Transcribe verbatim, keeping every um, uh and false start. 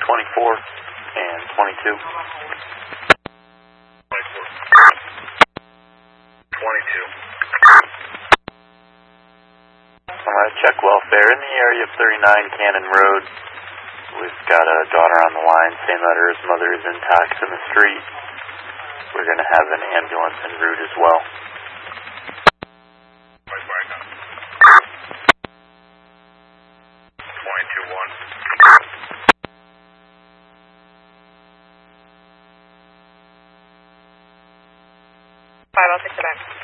twenty-four and twenty-two. twenty-two. Alright, check welfare. In the area of thirty-nine Cannon Road, we've got a daughter on the line saying that her mother is intact in the street. We're going to have an ambulance en route as well. twenty-two one. five oh six, back.